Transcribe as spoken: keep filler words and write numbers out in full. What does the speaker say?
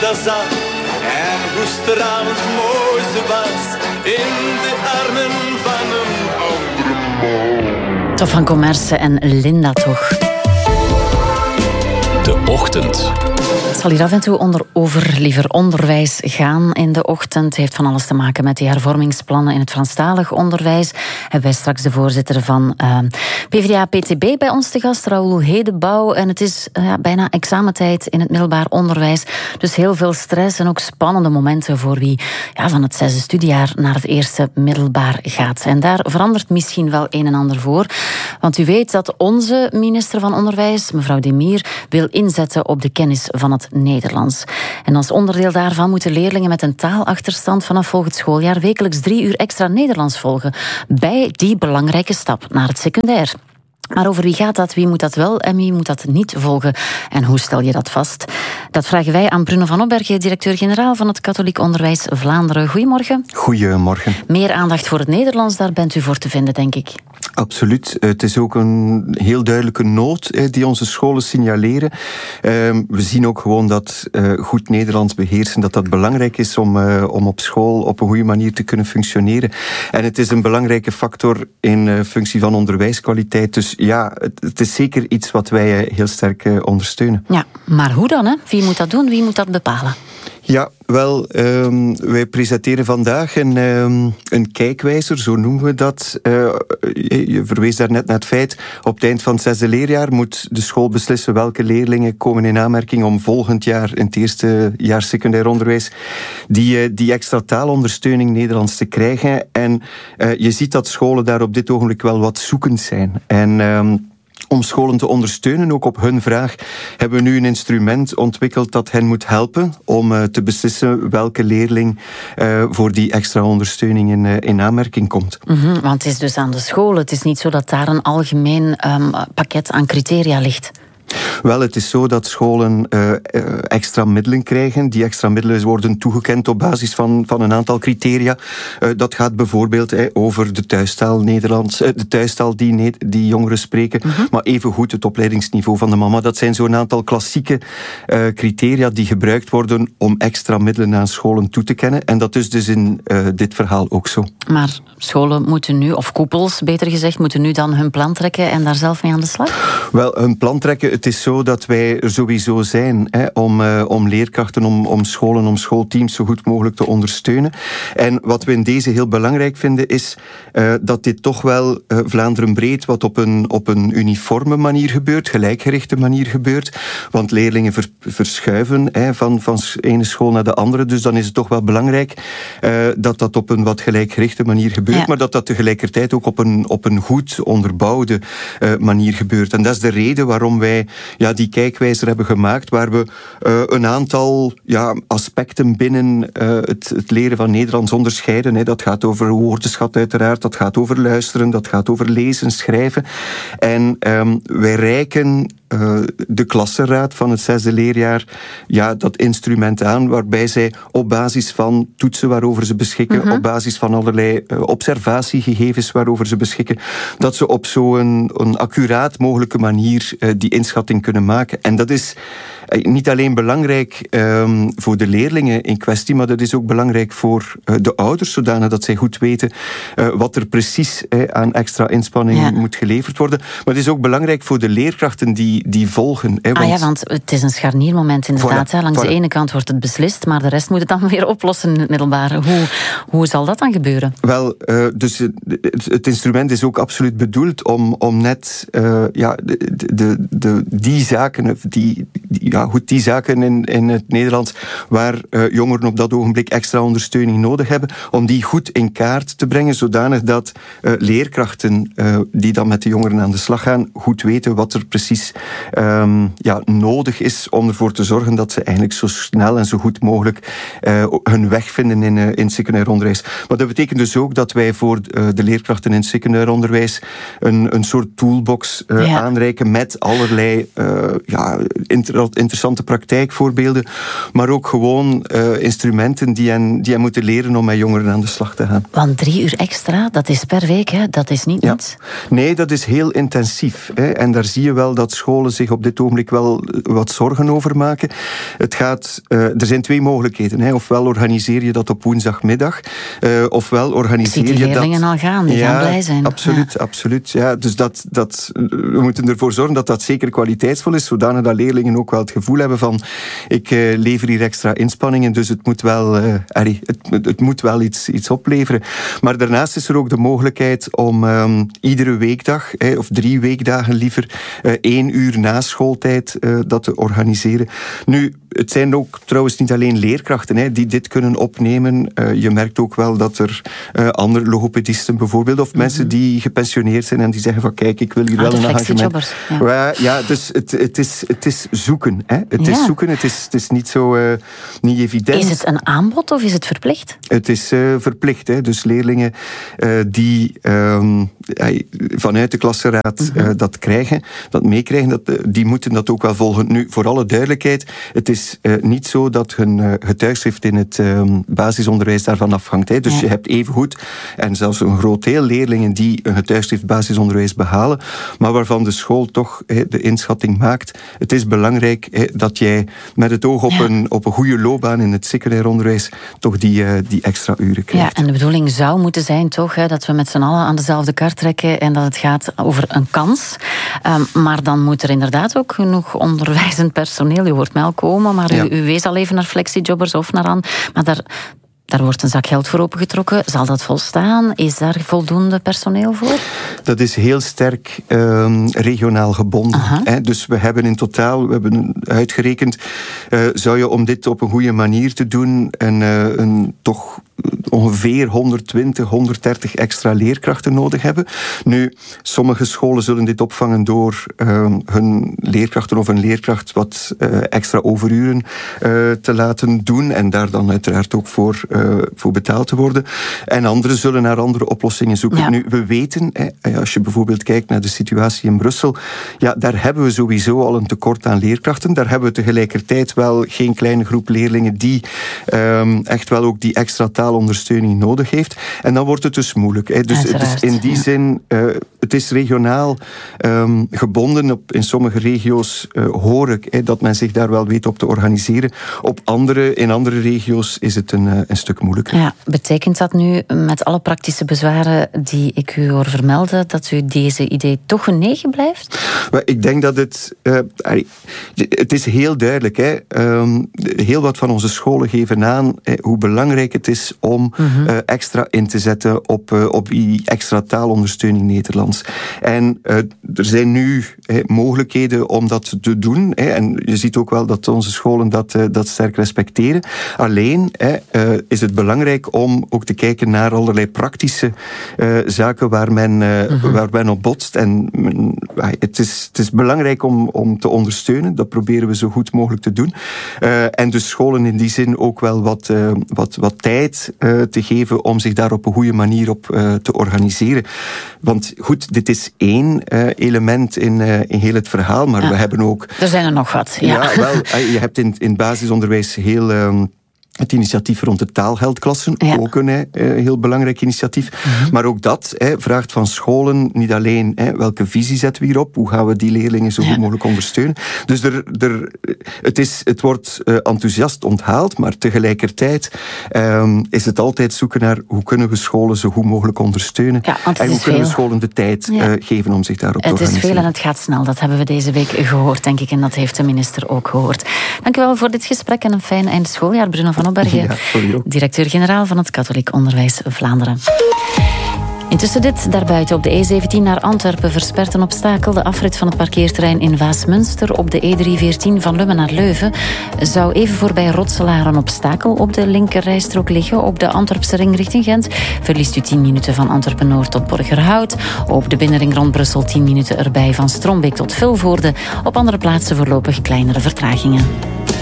daar zat en hoe stralend mooi ze was in de armen van een andere man. Tof van Commerce en Linda toch. De ochtend. Het zal hier af en toe onder over liever onderwijs gaan in de ochtend. Het heeft van alles te maken met die hervormingsplannen in het Franstalig onderwijs. Hebben wij straks de voorzitter van uh, PvdA-P T B bij ons te gast, Raoul Hedebouw. En het is uh, bijna examentijd in het middelbaar onderwijs. Dus heel veel stress en ook spannende momenten voor wie ja, van het zesde studiejaar naar het eerste middelbaar gaat. En daar verandert misschien wel een en ander voor. Want u weet dat onze minister van Onderwijs, mevrouw Demir, wil inzetten op de kennis van het Nederlands. En als onderdeel daarvan moeten leerlingen met een taalachterstand vanaf volgend schooljaar wekelijks drie uur extra Nederlands volgen bij die belangrijke stap naar het secundair. Maar over wie gaat dat, wie moet dat wel en wie moet dat niet volgen? En hoe stel je dat vast? Dat vragen wij aan Bruno van Opbergen, directeur-generaal van het Katholiek Onderwijs Vlaanderen. Goedemorgen. Goedemorgen. Meer aandacht voor het Nederlands, daar bent u voor te vinden, denk ik. Absoluut. Het is ook een heel duidelijke nood die onze scholen signaleren. We zien ook gewoon dat goed Nederlands beheersen, dat dat belangrijk is om, om op school op een goede manier te kunnen functioneren. En het is een belangrijke factor in functie van onderwijskwaliteit. Dus ja, het is zeker iets wat wij heel sterk ondersteunen. Ja, maar hoe dan? Hè? Wie moet dat doen? Wie moet dat bepalen? Ja, wel, um, wij presenteren vandaag een, um, een kijkwijzer, zo noemen we dat. Uh, je verwees daarnet naar het feit, op het eind van het zesde leerjaar moet de school beslissen welke leerlingen komen in aanmerking om volgend jaar, in het eerste jaar secundair onderwijs, die, uh, die extra taalondersteuning Nederlands te krijgen. En uh, je ziet dat scholen daar op dit ogenblik wel wat zoekend zijn. En Um, om scholen te ondersteunen, ook op hun vraag, hebben we nu een instrument ontwikkeld dat hen moet helpen om uh, te beslissen welke leerling uh, voor die extra ondersteuning in, uh, in aanmerking komt. Mm-hmm, want het is dus aan de scholen. Het is niet zo dat daar een algemeen um, pakket aan criteria ligt. Wel, het is zo dat scholen uh, extra middelen krijgen. Die extra middelen worden toegekend op basis van, van een aantal criteria. Uh, dat gaat bijvoorbeeld uh, over de thuistaal Nederlands, uh, de thuistaal die, ne- die jongeren spreken, mm-hmm. maar evengoed het opleidingsniveau van de mama. Dat zijn zo'n aantal klassieke uh, criteria die gebruikt worden om extra middelen aan scholen toe te kennen. En dat is dus in uh, dit verhaal ook zo. Maar scholen moeten nu, of koepels beter gezegd, moeten nu dan hun plan trekken en daar zelf mee aan de slag? Wel, hun plan trekken. Het is zo dat wij er sowieso zijn hè, om, uh, om leerkrachten, om, om scholen, om schoolteams zo goed mogelijk te ondersteunen. En wat we in deze heel belangrijk vinden is uh, dat dit toch wel uh, Vlaanderen breed wat op een, op een uniforme manier gebeurt, gelijkgerichte manier gebeurt. Want leerlingen ver, verschuiven hè, van, van ene school naar de andere. Dus dan is het toch wel belangrijk uh, dat dat op een wat gelijkgerichte manier gebeurt. Ja. Maar dat dat tegelijkertijd ook op een, op een goed onderbouwde uh, manier gebeurt. En dat is de reden waarom wij ja, die kijkwijzer hebben gemaakt, waar we uh, een aantal ja, aspecten binnen uh, het, het leren van Nederlands onderscheiden. Hè. Dat gaat over woordenschat uiteraard, dat gaat over luisteren, dat gaat over lezen, schrijven. En um, wij reiken uh, de klassenraad van het zesde leerjaar ja, dat instrument aan, waarbij zij op basis van toetsen waarover ze beschikken, mm-hmm. op basis van allerlei uh, observatiegegevens waarover ze beschikken, dat ze op zo'n een accuraat mogelijke manier uh, die inschatting kunnen maken. En dat is uh, niet alleen belangrijk um, voor de leerlingen in kwestie, maar dat is ook belangrijk voor uh, de ouders, zodanig dat zij goed weten uh, wat er precies uh, aan extra inspanning ja. moet geleverd worden. Maar het is ook belangrijk voor de leerkrachten die, die volgen. Hè, want... Ah ja, want het is een scharniermoment inderdaad. Voilà, hè. Langs voilà. de ene kant wordt het beslist, maar de rest moet het dan weer oplossen in het middelbare. Hoe, hoe zal dat dan gebeuren? Wel, uh, dus het, het instrument is ook absoluut bedoeld om, om net uh, ja, de, de, de, die zaken, die, die, ja, goed, die zaken in, in het Nederlands waar uh, jongeren op dat ogenblik extra ondersteuning nodig hebben, om die goed in kaart te brengen, zodanig dat uh, leerkrachten uh, die dan met de jongeren aan de slag gaan, goed weten wat er precies um, ja, nodig is om ervoor te zorgen dat ze eigenlijk zo snel en zo goed mogelijk uh, hun weg vinden in, uh, in het secundair onderwijs. Maar dat betekent dus ook dat wij voor uh, de leerkrachten in het secundair onderwijs een, een soort toolbox uh, ja. aanreiken met allerlei uh, ja, inter- interessante praktijkvoorbeelden, maar ook gewoon uh, instrumenten die hen, die hen moeten leren om met jongeren aan de slag te gaan. Want drie uur extra, dat is per week, hè? Dat is niet ja. niets. Nee, dat is heel intensief. Hè? En daar zie je wel dat scholen zich op dit ogenblik wel wat zorgen over maken. Het gaat, uh, er zijn twee mogelijkheden. Hè? Ofwel organiseer je dat op woensdagmiddag, uh, ofwel organiseer je dat... Ik zie die leerlingen al gaan, die ja, gaan blij zijn. Absoluut, ja. absoluut. Ja, dus dat, dat, we moeten ervoor zorgen dat dat zeker kwaliteitsvol is, zodanig dat leerlingen ook wel het gevoel hebben van ik uh, lever hier extra inspanningen, dus het moet wel, uh, allee, het, het moet wel iets, iets opleveren. Maar daarnaast is er ook de mogelijkheid om um, iedere weekdag, eh, of drie weekdagen liever, uh, één uur na schooltijd uh, dat te organiseren. Nu, het zijn ook trouwens niet alleen leerkrachten hè, die dit kunnen opnemen. Uh, je merkt ook wel dat er uh, andere logopedisten bijvoorbeeld, of mm-hmm. mensen die gepensioneerd zijn en die zeggen van kijk, ik wil hier ah, wel een engagement. Ja. Ja, ja, dus het, het, is, het is zoeken. Hè. Het ja. is zoeken, het is, het is niet zo uh, niet evident. Is het een aanbod of is het verplicht? Het is uh, verplicht. Hè. Dus leerlingen uh, die um, vanuit de klassenraad mm-hmm. uh, dat krijgen, dat meekrijgen, dat, uh, die moeten dat ook wel volgen. Nu, voor alle duidelijkheid, het is uh, niet zo dat hun uh, getuigschrift in het um, basisonderwijs daarvan afhangt. Hè. Dus ja. je hebt evengoed, en zelfs een groot deel leerlingen die een getuigschrift basisonderwijs behalen, maar waarvan de school toch hè, de inschatting maakt. Het is belangrijk hè, dat jij met het oog op, ja. een, op een goede loopbaan in het secundair onderwijs toch die, uh, die extra uren krijgt. Ja, en de bedoeling zou moeten zijn toch hè, dat we met z'n allen aan dezelfde kar trekken en dat het gaat over een kans. Um, maar dan moet er inderdaad ook genoeg onderwijzend personeel. U hoort mij al komen, maar ja. u, u wees al even naar flexiejobbers of naar aan. Maar daar... Daar wordt een zak geld voor opengetrokken. Zal dat volstaan? Is daar voldoende personeel voor? Dat is heel sterk um, regionaal gebonden. Hè? Dus we hebben in totaal, we hebben uitgerekend, uh, zou je om dit op een goede manier te doen een, uh, een toch ongeveer honderdtwintig, honderddertig extra leerkrachten nodig hebben. Nu, sommige scholen zullen dit opvangen door uh, hun leerkrachten of een leerkracht wat uh, extra overuren uh, te laten doen en daar dan uiteraard ook voor, uh, voor betaald te worden. En anderen zullen naar andere oplossingen zoeken. Ja. Nu, we weten, hè, als je bijvoorbeeld kijkt naar de situatie in Brussel, ja, daar hebben we sowieso al een tekort aan leerkrachten. Daar hebben we tegelijkertijd wel geen kleine groep leerlingen die um, echt wel ook die extra taalondersteuning nodig heeft. En dan wordt het dus moeilijk. Hè. Dus het is in die ja. zin, uh, het is regionaal um, gebonden. Op, in sommige regio's uh, hoor ik hè, dat men zich daar wel weet op te organiseren. Op andere, in andere regio's is het een, uh, een stuk moeilijker. Ja, betekent dat nu met alle praktische bezwaren die ik u hoor vermelden, dat u deze idee toch genegen blijft? Maar ik denk dat het... Uh, het is heel duidelijk. Hè. Um, heel wat van onze scholen geven aan hè, hoe belangrijk het is om mm-hmm. uh, extra in te zetten op, uh, op die extra taalondersteuning Nederlands. En uh, er zijn nu hè, mogelijkheden om dat te doen. Hè, en je ziet ook wel dat onze scholen dat, uh, dat sterk respecteren. Alleen hè, uh, is het belangrijk om ook te kijken naar allerlei praktische uh, zaken waar men, uh, mm-hmm. waar men op botst. En uh, het, is, het is belangrijk om, om te ondersteunen. Dat proberen we zo goed mogelijk te doen. Uh, en dus scholen in die zin ook wel wat, uh, wat, wat tijd uh, te geven om zich daar op een goede manier op uh, te organiseren. Want goed, dit is één uh, element in, uh, in heel het verhaal, maar ja. we hebben ook... Er zijn er nog wat, ja. Ja, wel, uh, je hebt in, in het basisonderwijs heel... Um, het initiatief rond de taalgeldklassen, ja. ook een uh, heel belangrijk initiatief. Mm-hmm. Maar ook dat uh, vraagt van scholen niet alleen uh, welke visie zetten we hierop, hoe gaan we die leerlingen zo goed ja. mogelijk ondersteunen. Dus er, er, het, is, het wordt uh, enthousiast onthaald, maar tegelijkertijd um, is het altijd zoeken naar hoe kunnen we scholen zo goed mogelijk ondersteunen. Ja, en hoe kunnen veel. we scholen de tijd ja. uh, geven om zich daarop het te organiseren. Het is veel en het gaat snel. Dat hebben we deze week gehoord, denk ik. En dat heeft de minister ook gehoord. Dank u wel voor dit gesprek en een fijn eind schooljaar, Bruno van Opbergen, ja, directeur-generaal van het Katholiek Onderwijs Vlaanderen. Intussen dit, daarbuiten op de E zeventien naar Antwerpen verspert een obstakel de afrit van het parkeerterrein in Waasmunster. Op de E driehonderdveertien van Lummen naar Leuven zou even voorbij Rotselaar een obstakel op de linkerrijstrook liggen. Op de Antwerpse ring richting Gent verliest u tien minuten van Antwerpen-Noord tot Borgerhout. Op de binnenring rond Brussel tien minuten erbij van Strombeek tot Vilvoorde. Op andere plaatsen voorlopig kleinere vertragingen.